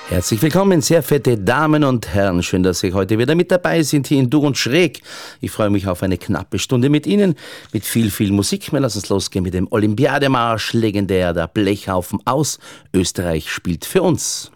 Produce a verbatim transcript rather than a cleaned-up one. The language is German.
Herzlich willkommen, sehr verehrte Damen und Herren. Schön, dass Sie heute wieder mit dabei sind hier in Du und Schräg. Ich freue mich auf eine knappe Stunde mit Ihnen, mit viel, viel Musik. Wir lassen es losgehen mit dem Olympiademarsch, legendär der Blechhaufen aus. Österreich spielt für uns.